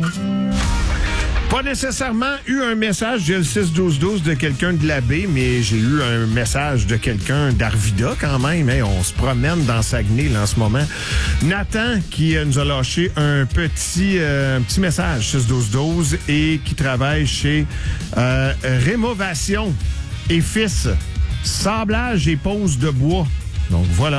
Pas nécessairement eu un message, j'ai le 6-12-12 de quelqu'un de la baie, mais j'ai eu un message de quelqu'un d'Arvida quand même. Hein, on se promène dans Saguenay là, en ce moment. Nathan qui nous a lâché un petit message 6-12-12 et qui travaille chez Rénovation et Fils, sablage et pose de bois. Donc voilà.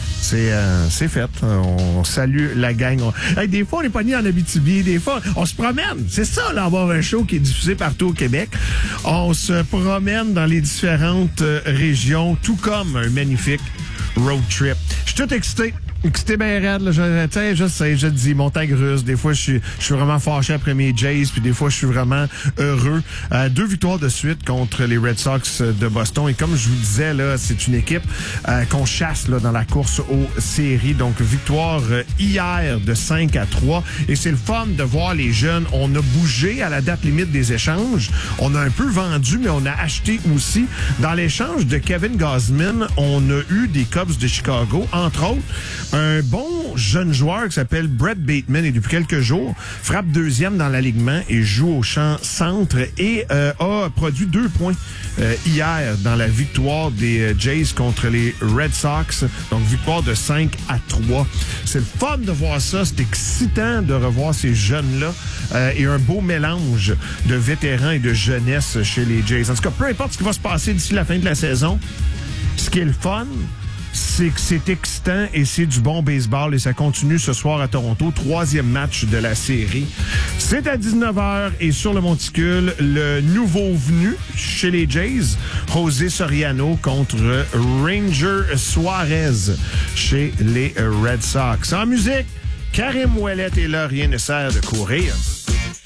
C'est fait. On salue la gang. Hey, des fois, on est pogné en Abitibi. Des fois, on se promène. C'est ça, là, avoir un show qui est diffusé partout au Québec. On se promène dans les différentes régions, tout comme un magnifique road trip. Je suis tout excité. Excité bien raide, là. Je dis montagne russe. Des fois, je suis vraiment fâché après mes Jays, puis des fois, je suis vraiment heureux. 2 victoires de suite contre les Red Sox de Boston. Et comme je vous disais, là, c'est une équipe qu'on chasse là dans la course aux séries. Donc, victoire hier de 5-3. Et c'est le fun de voir les jeunes. On a bougé à la date limite des échanges. On a un peu vendu, mais on a acheté aussi. Dans l'échange de Kevin Gausman, on a eu des Cubs de Chicago, entre autres. Un bon jeune joueur qui s'appelle Brett Bateman et depuis quelques jours frappe 2e dans l'alignement et joue au champ centre et a produit 2 points hier dans la victoire des Jays contre les Red Sox. Donc victoire de 5-3. C'est le fun de voir ça. C'est excitant de revoir ces jeunes-là et un beau mélange de vétérans et de jeunesse chez les Jays. En tout cas, peu importe ce qui va se passer d'ici la fin de la saison, ce qui est le fun, c'est que c'est excitant et c'est du bon baseball et ça continue ce soir à Toronto. 3e match de la série. C'est à 19h et sur le monticule, le nouveau venu chez les Jays, José Soriano contre Ranger Suarez chez les Red Sox. En musique, Karim Ouellet est là, rien ne sert de courir.